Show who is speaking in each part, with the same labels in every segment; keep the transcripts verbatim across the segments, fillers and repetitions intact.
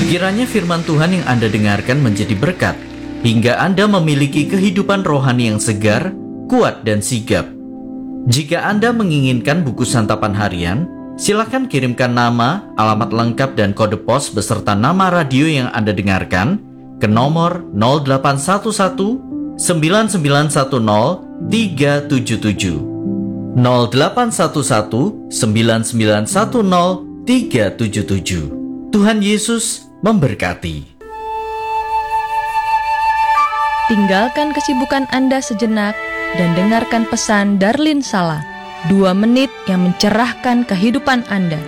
Speaker 1: Kiranya firman Tuhan yang Anda dengarkan menjadi berkat, hingga Anda memiliki kehidupan rohani yang segar, kuat, dan sigap. Jika Anda menginginkan buku santapan harian, silakan kirimkan nama, alamat lengkap, dan kode pos beserta nama radio yang Anda dengarkan ke nomor nol delapan satu satu sembilan sembilan satu nol tiga tujuh tujuh nol delapan satu satu sembilan sembilan satu nol tiga tujuh tujuh. Tuhan Yesus memberkati.
Speaker 2: Tinggalkan kesibukan Anda sejenak dan dengarkan pesan Darlin Sala, dua menit yang mencerahkan kehidupan Anda.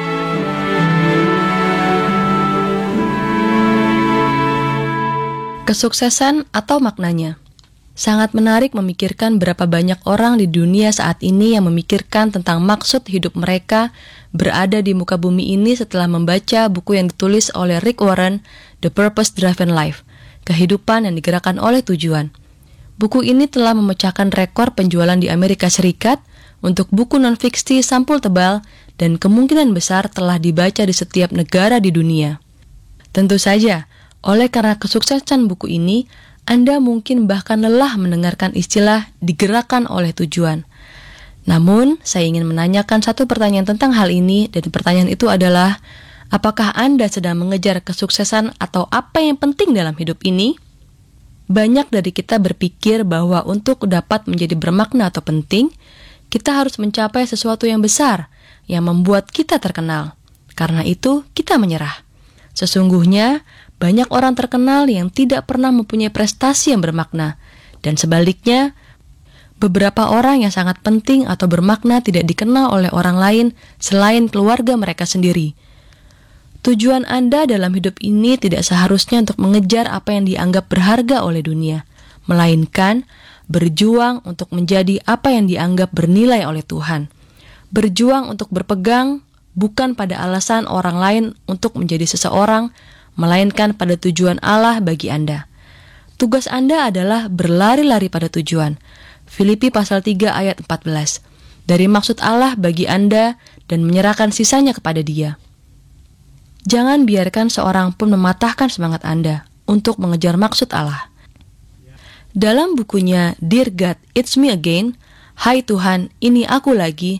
Speaker 2: Kesuksesan atau maknanya. Sangat menarik memikirkan berapa banyak orang di dunia saat ini yang memikirkan tentang maksud hidup mereka berada di muka bumi ini setelah membaca buku yang ditulis oleh Rick Warren, The Purpose Driven Life, Kehidupan yang Digerakkan oleh Tujuan. Buku ini telah memecahkan rekor penjualan di Amerika Serikat untuk buku non-fiksi sampul tebal dan kemungkinan besar telah dibaca di setiap negara di dunia. Tentu saja, oleh karena kesuksesan buku ini, Anda mungkin bahkan lelah mendengarkan istilah digerakkan oleh tujuan. Namun, saya ingin menanyakan satu pertanyaan tentang hal ini, dan pertanyaan itu adalah, apakah Anda sedang mengejar kesuksesan atau apa yang penting dalam hidup ini? Banyak dari kita berpikir bahwa untuk dapat menjadi bermakna atau penting, kita harus mencapai sesuatu yang besar, yang membuat kita terkenal. Karena itu, kita menyerah. Sesungguhnya, banyak orang terkenal yang tidak pernah mempunyai prestasi yang bermakna, dan sebaliknya, beberapa orang yang sangat penting atau bermakna tidak dikenal oleh orang lain selain keluarga mereka sendiri. Tujuan Anda dalam hidup ini tidak seharusnya untuk mengejar apa yang dianggap berharga oleh dunia, melainkan berjuang untuk menjadi apa yang dianggap bernilai oleh Tuhan. Berjuang untuk berpegang bukan pada alasan orang lain untuk menjadi seseorang, melainkan pada tujuan Allah bagi Anda. Tugas Anda adalah berlari-lari pada tujuan. Filipi pasal tiga ayat empat belas. Dari maksud Allah bagi Anda dan menyerahkan sisanya kepada Dia. Jangan biarkan seorang pun mematahkan semangat Anda untuk mengejar maksud Allah. Dalam bukunya Dear God, It's Me Again, Hai Tuhan, Ini Aku Lagi,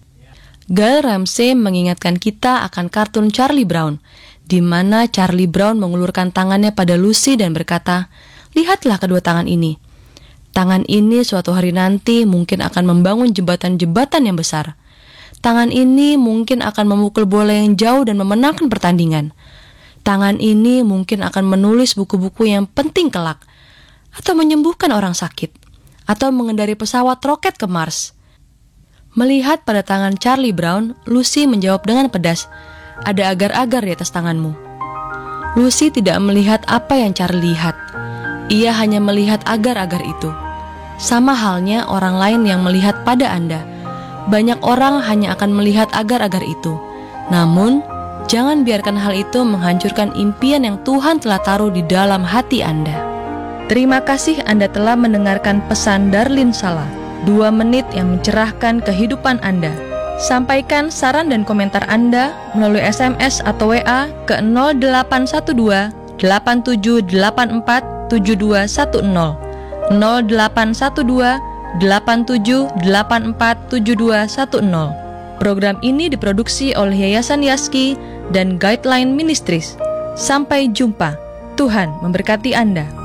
Speaker 2: Gail Ramsey mengingatkan kita akan kartun Charlie Brown, di mana Charlie Brown mengulurkan tangannya pada Lucy dan berkata, "Lihatlah kedua tangan ini. Tangan ini suatu hari nanti mungkin akan membangun jembatan-jembatan yang besar. Tangan ini mungkin akan memukul bola yang jauh dan memenangkan pertandingan. Tangan ini mungkin akan menulis buku-buku yang penting kelak, atau menyembuhkan orang sakit, atau mengendari pesawat roket ke Mars." Melihat pada tangan Charlie Brown, Lucy menjawab dengan pedas, "Ada agar-agar di atas tanganmu." Lucy tidak melihat apa yang Charlie lihat. Ia hanya melihat agar-agar itu. Sama halnya orang lain yang melihat pada Anda. Banyak orang hanya akan melihat agar-agar itu. Namun, jangan biarkan hal itu menghancurkan impian yang Tuhan telah taruh di dalam hati Anda. Terima kasih Anda telah mendengarkan pesan Darlin Sala, dua menit yang mencerahkan kehidupan Anda. Sampaikan saran dan komentar Anda melalui S M S atau W A ke nol delapan satu dua delapan tujuh delapan empat tujuh dua satu nol nol delapan satu dua delapan tujuh delapan empat tujuh dua satu nol. Program ini diproduksi oleh Yayasan Yaski dan Guideline Ministries. Sampai jumpa. Tuhan memberkati Anda.